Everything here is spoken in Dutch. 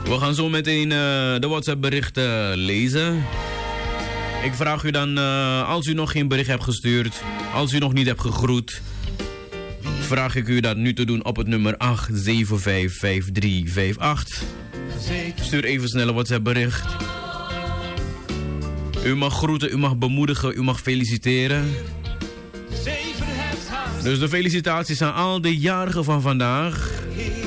We gaan zo meteen de WhatsApp berichten lezen. Ik vraag u dan, als u nog geen bericht hebt gestuurd, als u nog niet hebt gegroet, vraag ik u dat nu te doen op het nummer 8755358. Stuur even snel een WhatsApp bericht. U mag groeten, u mag bemoedigen, u mag feliciteren. Dus de felicitaties aan al de jarigen van vandaag.